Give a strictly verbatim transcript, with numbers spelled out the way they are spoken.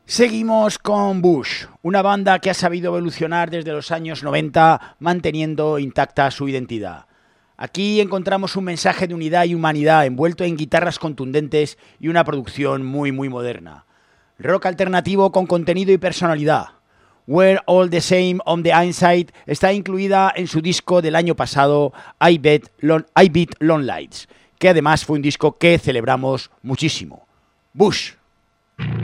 Seguimos con Bush, una banda que ha sabido evolucionar desde los años noventa, manteniendo intacta su identidad. Aquí encontramos un mensaje de unidad y humanidad envuelto en guitarras contundentes y una producción muy muy moderna. Rock alternativo con contenido y personalidad. We're All the Same on the Inside está incluida en su disco del año pasado, I, Bet Lon- I Beat Long Lights, que además fue un disco que celebramos muchísimo. Bush.